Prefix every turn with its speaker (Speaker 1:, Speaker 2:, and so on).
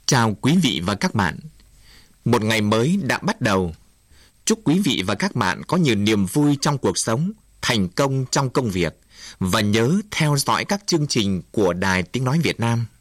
Speaker 1: Chào quý vị và các bạn. Một ngày mới đã bắt đầu. Chúc quý vị và các bạn có nhiều niềm vui trong cuộc sống, thành công trong công việc và nhớ theo dõi các chương trình của Đài Tiếng Nói Việt Nam.